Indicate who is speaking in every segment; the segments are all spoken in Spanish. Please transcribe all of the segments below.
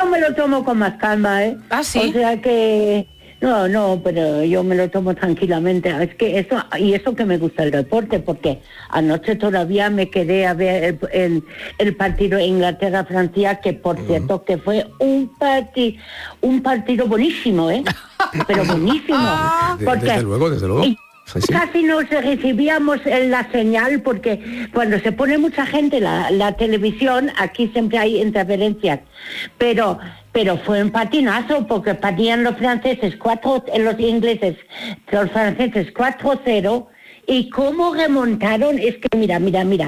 Speaker 1: me lo tomo con más calma, ¿eh?
Speaker 2: ¿Ah, sí?
Speaker 1: O sea que... No, pero yo me lo tomo tranquilamente. Es que eso que me gusta el deporte, porque anoche todavía me quedé a ver el partido Inglaterra-Francia, que por cierto que fue un partido buenísimo, ¿eh? Pero buenísimo. Porque
Speaker 3: desde luego. Sí.
Speaker 1: Casi no recibíamos la señal, porque cuando se pone mucha gente la televisión, aquí siempre hay interferencias, pero fue un patinazo, porque patían los franceses los ingleses, los franceses 4-0, y cómo remontaron. Es que mira,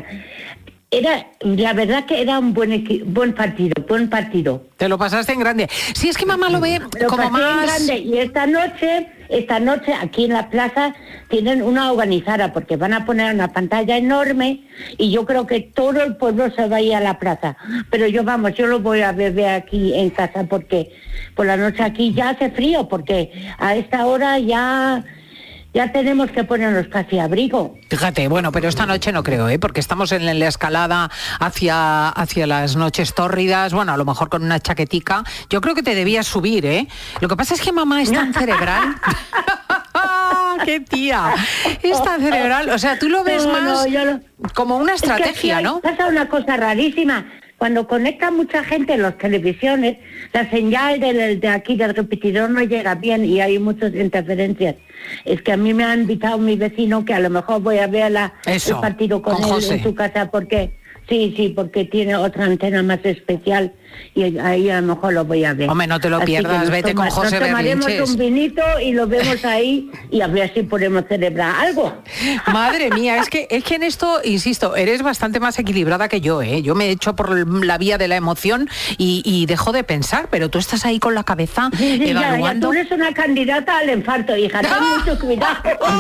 Speaker 1: la verdad que era un buen partido.
Speaker 2: Te lo pasaste en grande. Si es que mamá lo ve como más...
Speaker 1: en grande. Y esta noche aquí en la plaza tienen una organizada, porque van a poner una pantalla enorme y yo creo que todo el pueblo se va a ir a la plaza. Pero yo lo voy a ver aquí en casa, porque por la noche aquí ya hace frío, porque a esta hora ya tenemos que ponernos casi abrigo.
Speaker 2: Fíjate, bueno, pero esta noche no creo, porque estamos en la escalada hacia las noches tórridas, bueno, a lo mejor con una chaquetica. Yo creo que te debías subir, ¿eh? Lo que pasa es que mamá es tan cerebral. ¡Qué tía! Es tan cerebral. O sea, tú lo ves como una estrategia,
Speaker 1: es que
Speaker 2: ¿no?
Speaker 1: Pasa una cosa rarísima. Cuando conecta mucha gente en las televisiones, la señal de aquí del repetidor no llega bien y hay muchas interferencias. Es que a mí me ha invitado mi vecino, que a lo mejor voy a ver el partido con él
Speaker 2: José
Speaker 1: en su casa, porque porque tiene otra antena más especial y ahí a lo mejor lo voy a ver.
Speaker 2: Hombre, no te lo pierdas, vete con José
Speaker 1: Berlinches. Tomaremos un vinito y lo vemos ahí y a ver si podemos celebrar algo.
Speaker 2: Madre mía, es que en esto, insisto, eres bastante más equilibrada que yo, ¿eh? Yo me he hecho por la vía de la emoción y dejo de pensar, pero tú estás ahí con la cabeza evaluando.
Speaker 1: Tú eres una candidata al infarto, hija, ten mucho cuidado.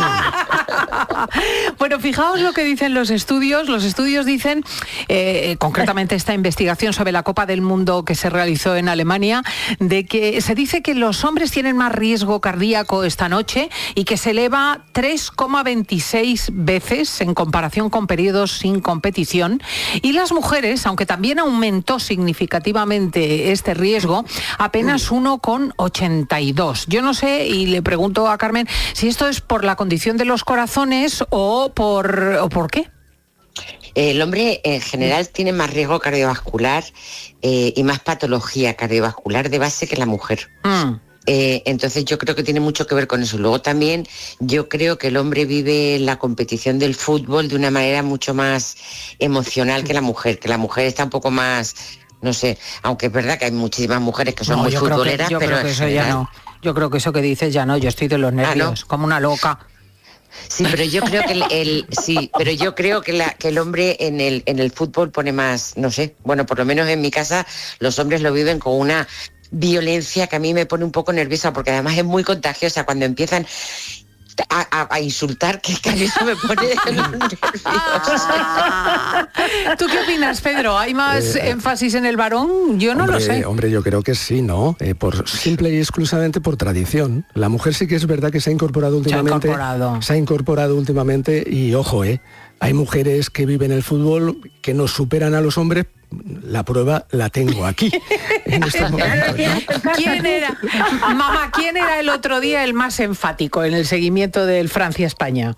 Speaker 2: Bueno, fijaos lo que dicen los estudios. Los estudios dicen, concretamente esta investigación sobre la Copa del Mundo que se realizó en Alemania, de que se dice que los hombres tienen más riesgo cardíaco esta noche y que se eleva 3,26 veces en comparación con periodos sin competición, y las mujeres, aunque también aumentó significativamente este riesgo, apenas 1,82. Yo no sé, y le pregunto a Carmen, si esto es por la condición de los corazones o por qué.
Speaker 4: El hombre en general tiene más riesgo cardiovascular y más patología cardiovascular de base que la mujer. Entonces yo creo que tiene mucho que ver con eso. Luego también yo creo que el hombre vive la competición del fútbol de una manera mucho más emocional que la mujer está un poco más, no sé, aunque es verdad que hay muchísimas mujeres que son muy futboleras,
Speaker 2: yo
Speaker 4: pero
Speaker 2: creo que eso ya no. Yo creo que eso que dices ya no, yo estoy de los nervios, como una loca.
Speaker 4: Sí, pero yo creo que el hombre en el fútbol pone más, no sé, bueno, por lo menos en mi casa los hombres lo viven con una violencia que a mí me pone un poco nerviosa, porque además es muy contagiosa cuando empiezan a insultar, que a mí eso me pone nerviosa.
Speaker 2: ¿Tú qué opinas, Pedro? ¿Hay más énfasis en el varón? Yo no lo sé.
Speaker 3: Hombre, yo creo que sí, ¿no? Simple y exclusivamente por tradición. La mujer sí que es verdad que se ha incorporado últimamente. Y ojo, hay mujeres que viven el fútbol que nos superan a los hombres. La prueba la tengo aquí, en este momento, ¿no?
Speaker 2: ¿Quién era el otro día el más enfático en el seguimiento del Francia-España?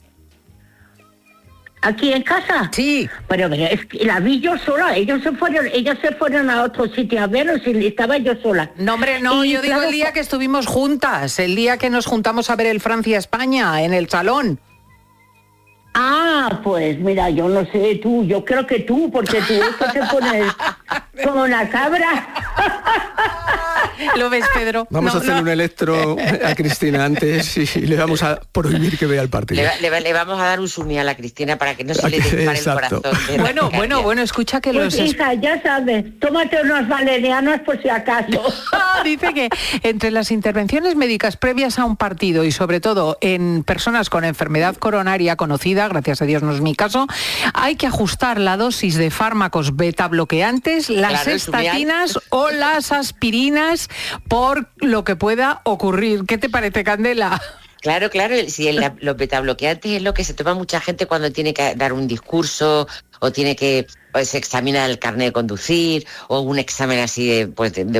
Speaker 1: ¿Aquí en casa?
Speaker 2: Sí.
Speaker 1: Pero es que la vi yo sola. Ellos se fueron a otro sitio a verlos y estaba yo sola.
Speaker 2: No, hombre, no, yo digo el día que estuvimos juntas, el día que nos juntamos a ver el Francia-España en el salón.
Speaker 1: Ah, pues mira, yo no sé tú, yo creo que tú, porque tú esto te pones como una cabra.
Speaker 2: ¿Lo ves, Pedro?
Speaker 3: Vamos a hacer un electro a Cristina antes y le vamos a prohibir que vea el partido.
Speaker 4: Le vamos a dar un sumi a la Cristina para que no se le dispare el corazón.
Speaker 2: Bueno, escucha que
Speaker 1: pues hija, ya sabes, tómate unos valerianos por si acaso.
Speaker 2: Dice que entre las intervenciones médicas previas a un partido y sobre todo en personas con enfermedad coronaria conocida, gracias a Dios no es mi caso, hay que ajustar la dosis de fármacos beta bloqueantes, las estatinas o las aspirinas por lo que pueda ocurrir. ¿Qué te parece, Candela?
Speaker 4: Claro, si los betabloqueantes es lo que se toma mucha gente cuando tiene que dar un discurso o tiene que se examina el carnet de conducir o un examen así de